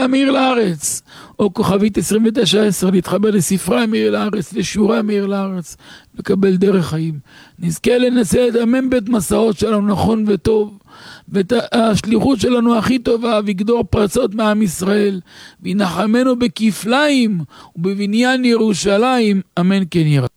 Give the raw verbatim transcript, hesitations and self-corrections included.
המאיר לארץ, או כוכבית עשרים ותשע עשרה, להתחבר לספרי המאיר לארץ, לשיעורי המאיר לארץ, לקבל דרך חיים. נזכה לנסה את המ"ב מסעות שלנו נכון וטוב, ואת השליחות שלנו הכי טובה, ויגדור פרצות מעם ישראל, וינחמנו בכפליים ובבניין ירושלים, אמן כן יראה.